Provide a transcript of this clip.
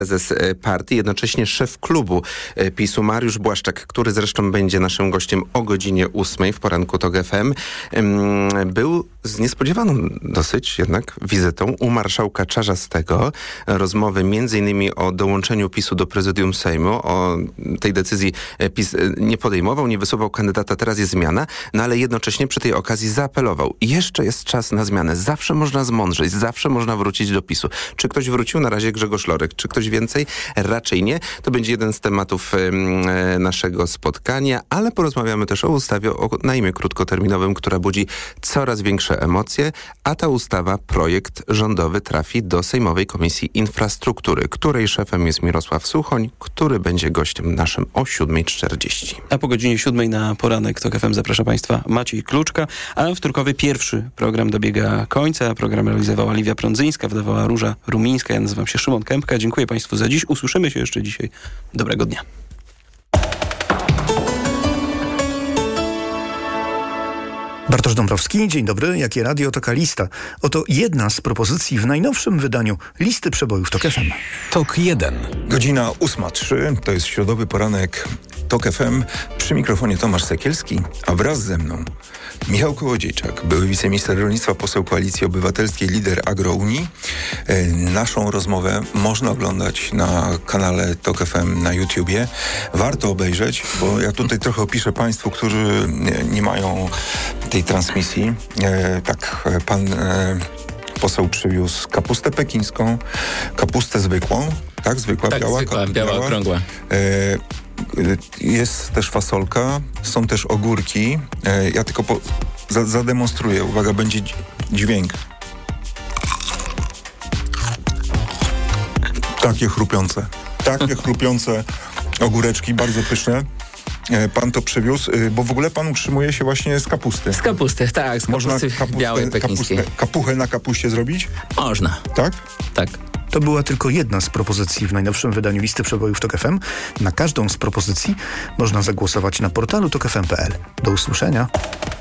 prezes partii, jednocześnie szef klubu PiS-u Mariusz Błaszczak, który zresztą będzie naszym gościem o godzinie 8 w poranku TOK FM, był z niespodziewaną dosyć jednak wizytą u marszałka Czarzastego. Rozmowy m.in. o dołączeniu PiS-u do prezydium Sejmu. O tej decyzji PiS nie podejmował, nie wysuwał kandydata, teraz jest zmiana, no ale jednocześnie przy tej okazji zaapelował. Jeszcze jest czas na zmianę. Zawsze można zmądrzeć, zawsze można wrócić do PiS-u. Czy ktoś wrócił? Na razie Grzegorz Lorek. Czy ktoś więcej? Raczej nie. To będzie jeden z tematów naszego spotkania, ale porozmawiamy też o ustawie o najmie krótkoterminowym, która budzi coraz większe emocje, a ta ustawa, projekt rządowy trafi do Sejmowej Komisji Infrastruktury, której szefem jest Mirosław Suchoń, który będzie gościem naszym o 7:40. A po godzinie 7 na poranek TOK FM zaprasza Państwa Maciej Kluczka, a wtorkowy pierwszy program dobiega końca. Program realizowała Liwia Prądzyńska, wydawała Róża Rumińska. Ja nazywam się Szymon Kępka. Dziękuję Państwu za dziś. Usłyszymy się jeszcze dzisiaj. Dobrego dnia. Bartosz Dąbrowski, dzień dobry. Jakie radio, taka lista. Oto jedna z propozycji w najnowszym wydaniu listy przebojów TOK FM. TOK 1. Godzina 8:03, to jest środowy poranek TOK FM. Przy mikrofonie Tomasz Sekielski, a wraz ze mną Michał Kołodziejczak, były wiceminister rolnictwa, poseł Koalicji Obywatelskiej, lider Agrounii. Naszą rozmowę można oglądać na kanale TOK FM na YouTubie. Warto obejrzeć, bo ja tutaj trochę opiszę Państwu, którzy nie mają tej transmisji. Pan poseł przywiózł kapustę pekińską, kapustę zwykłą, tak? Zwykła, tak, biała, okrągła. Jest też fasolka, są też ogórki. Ja tylko zademonstruję. Uwaga, będzie dźwięk. Takie chrupiące ogóreczki, bardzo pyszne. Pan to przywiózł, bo w ogóle pan utrzymuje się właśnie z kapusty. Z kapusty, tak, z kapusty białej pekińskiej. Kapuchę na kapuście zrobić? Można. Tak? Tak. To była tylko jedna z propozycji w najnowszym wydaniu listy przebojów TOK FM. Na każdą z propozycji można zagłosować na portalu tokfm.pl. Do usłyszenia.